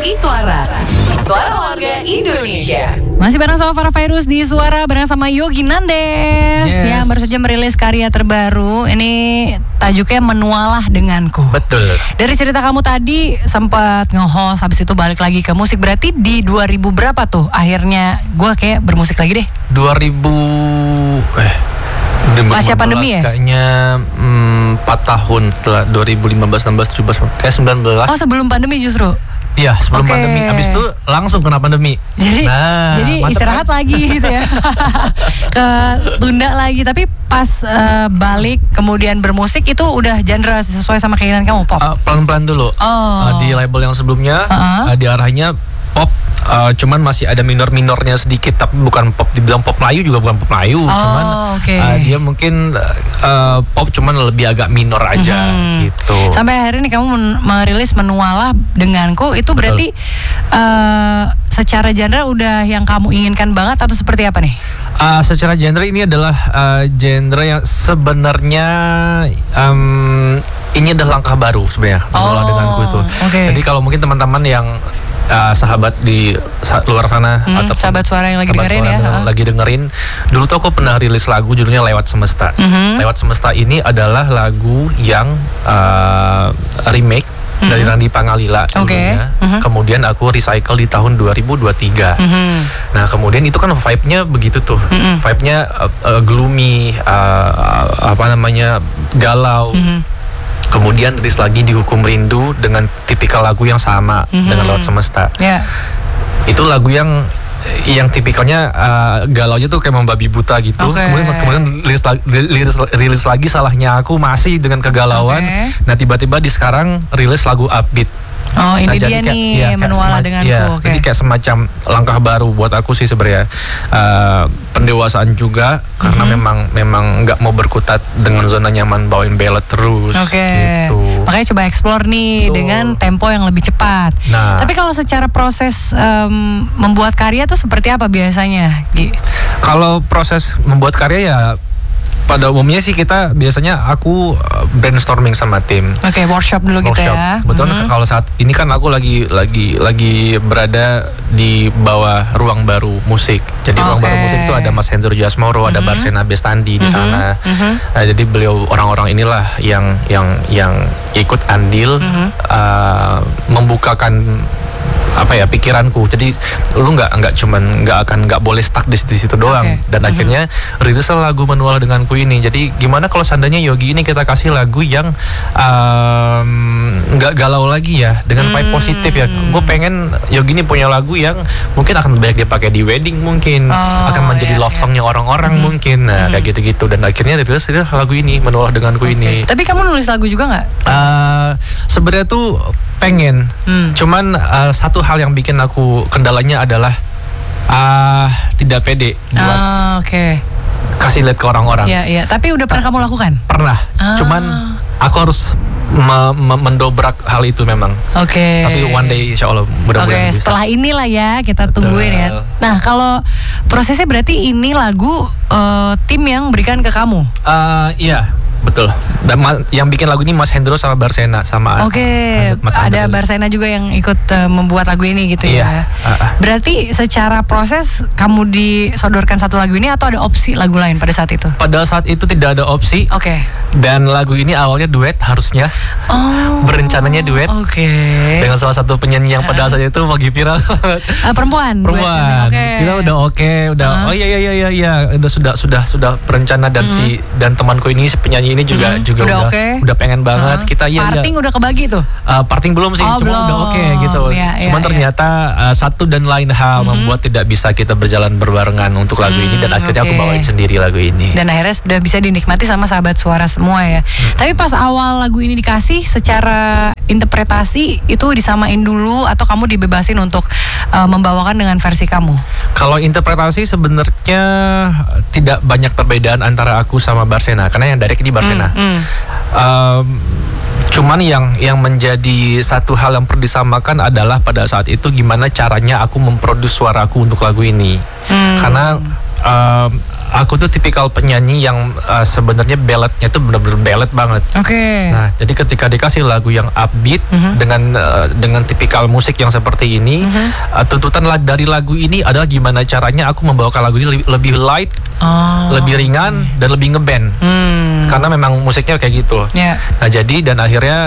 Iswara, Suara Warga Indonesia. Masih bareng sama Farah Fairuz di Suara, bareng sama Yogi Nandes yang baru saja merilis karya terbaru. Ini tajuknya Menualah Denganku. Betul. Dari cerita kamu tadi sempat nge-host, habis itu balik lagi ke musik. Berarti di 2000 berapa tuh akhirnya gue kayak bermusik lagi deh? 2000 pasca pandemi ya? Kayaknya 4 tahun setelah 2015, 16, 17, kayak 19. Oh, sebelum pandemi justru? Iya, sebelum pandemi. Abis itu langsung kena pandemi. Jadi istirahat kan? Lagi gitu ya. Ketunda lagi. Tapi pas balik kemudian bermusik itu udah genre sesuai sama keinginan kamu, pop? Pelan-pelan dulu. Di label yang sebelumnya diarahnya pop, cuman masih ada minor-minornya sedikit, tapi bukan pop, dibilang pop Melayu juga bukan pop Melayu, cuman dia mungkin pop cuman lebih agak minor aja gitu. Sampai akhirnya nih kamu merilis Menualah Denganku, itu berarti secara genre udah yang kamu inginkan banget atau seperti apa nih? Secara genre ini adalah genre yang sebenarnya ini adalah langkah baru sebenarnya, Menualah Denganku itu. Jadi kalau mungkin teman-teman yang sahabat di luar sana atau sahabat suara yang lagi dengerin lagi dengerin, dulu tuh aku pernah rilis lagu judulnya Lewat Semesta. Lewat Semesta ini adalah lagu yang remake dari Randy Pangalila dulunya. Kemudian aku recycle di tahun 2023. Nah kemudian itu kan vibe-nya begitu tuh, vibe-nya gloomy, galau. Kemudian rilis lagi di Hukum Rindu dengan tipikal lagu yang sama dengan Lewat Semesta. Itu lagu yang tipikalnya galaunya tuh kayak membabi buta gitu. Kemudian rilis lagi Salahnya Aku masih dengan kegalauan. Nah tiba-tiba di sekarang rilis lagu upbeat. Oh ini dia nih Menualah Denganku. Jadi kayak semacam langkah baru buat aku sih sebenarnya, pendewasaan juga karena memang nggak mau berkutat dengan zona nyaman bawain ballad terus. Gitu. Makanya coba explore nih dengan tempo yang lebih cepat. Nah, tapi kalau secara proses membuat karya tuh seperti apa biasanya? Kalau proses membuat karya ya pada umumnya sih kita biasanya aku brainstorming sama tim. Workshop dulu gitu ya. Kebetulan kalau saat ini kan aku lagi berada di bawah Ruang Baru Musik. Jadi Ruang Baru Musik itu ada Mas Hendro Jasmoro, ada Barsena Bestandi di sana. Nah, jadi beliau orang-orang inilah yang ikut andil membukakan pikiranku. Jadi lu nggak boleh stuck di situ doang. Dan akhirnya rilislah lagu Menualah Denganku ini. Jadi gimana kalau seandainya Yogi ini kita kasih lagu yang nggak galau lagi ya, dengan vibe positif ya. Gue pengen Yogi ini punya lagu yang mungkin akan banyak dipakai di wedding, mungkin akan menjadi love songnya orang-orang mungkin. Nah kayak gitu-gitu. Dan akhirnya dirilis lagu ini Menualah Denganku ini. Tapi kamu nulis lagu juga nggak? Sebenarnya tuh pengen, cuman satu hal yang bikin aku kendalanya adalah tidak pede buat kasih lihat ke orang-orang. Iya. Tapi udah pernah kamu lakukan? Pernah. Cuman aku harus mendobrak hal itu memang. Tapi one day insya Allah mudah-mudahan bisa. Setelah inilah ya kita tungguin ya. Nah kalau prosesnya berarti ini lagu tim yang berikan ke kamu? Iya. Betul. Dan yang bikin lagu ini Mas Hendro sama Barsena sama ada Barsena juga yang ikut membuat lagu ini gitu ya. Berarti secara proses kamu disodorkan satu lagu ini atau ada opsi lagu lain pada saat itu? Pada saat itu tidak ada opsi. Dan lagu ini awalnya duet harusnya. Berencananya duet. Dengan salah satu penyanyi yang pada saat itu lagi viral. Perempuan. Kita udah sudah berencana dan temanku ini si penyanyi ini juga udah pengen banget. Kita parting udah kebagi tuh. Parting belum sih, cuma udah gitu. Cuman ternyata satu dan lain hal membuat tidak bisa kita berjalan berbarengan untuk lagu ini, dan akhirnya aku bawain sendiri lagu ini. Dan akhirnya sudah bisa dinikmati sama sahabat suara semua ya. Tapi pas awal lagu ini dikasih, secara interpretasi itu disamain dulu atau kamu dibebasin untuk membawakan dengan versi kamu? Kalau interpretasi sebenarnya tidak banyak perbedaan antara aku sama Barsena, karena yang direct ini Barsena. Cuman yang menjadi satu hal yang perlu disamakan adalah pada saat itu gimana caranya aku memproduksi suaraku untuk lagu ini. Karena aku tuh tipikal penyanyi yang sebenarnya balladnya tuh benar-benar ballad banget. Oke. Nah, jadi ketika dikasih lagu yang upbeat dengan tipikal musik yang seperti ini, tuntutan dari lagu ini adalah gimana caranya aku membawakan lagu ini lebih light, lebih ringan dan lebih ngeband. Karena memang musiknya kayak gitu. Yeah. Nah, jadi dan akhirnya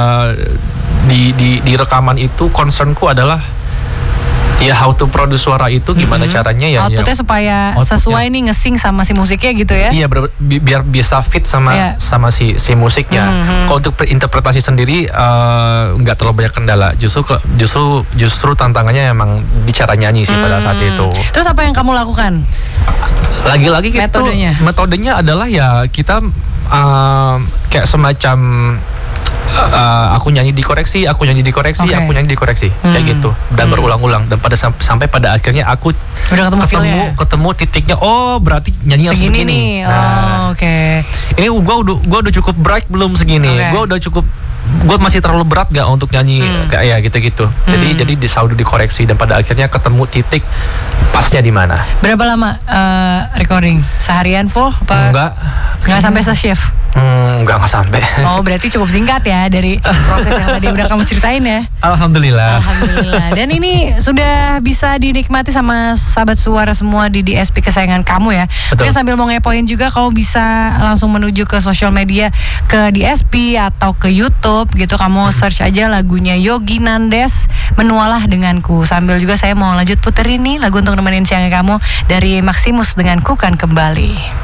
di rekaman itu concernku adalah ya how to produce suara itu gimana caranya ya outputnya supaya sesuai nih nge-sync sama si musiknya gitu ya. Iya, biar bisa fit sama sama si musiknya. Kalau untuk interpretasi sendiri nggak terlalu banyak kendala. Justru tantangannya emang di cara nyanyi sih pada saat itu. Terus apa yang kamu lakukan? Lagi-lagi gitu, metodenya adalah ya kita kayak semacam aku nyanyi dikoreksi, aku nyanyi dikoreksi, aku nyanyi dikoreksi, kayak gitu dan berulang-ulang dan sampai pada akhirnya aku udah ketemu titiknya. Oh, berarti nyanyi harus begini. Nah, ini gua udah cukup bright belum segini? Gue masih terlalu berat gak untuk nyanyi kayak ya gitu-gitu. Jadi selalu dikoreksi dan pada akhirnya ketemu titik pasnya di mana. Berapa lama recording? Seharian full? Apa? Enggak sampai se-shift? Enggak sampai. Oh, berarti cukup singkat ya dari proses yang tadi udah kamu ceritain ya. Alhamdulillah. Dan ini sudah bisa dinikmati sama sahabat suara semua di DSP kesayangan kamu ya. Betul. Sambil mau ngepoin juga, kamu bisa langsung menuju ke sosial media, ke DSP atau ke YouTube gitu. Kamu search aja lagunya Yogi Nandes, Menualah Denganku. Sambil juga saya mau lanjut puter ini lagu untuk nemenin siangnya kamu dari Maximus dengan Ku Kan Kembali.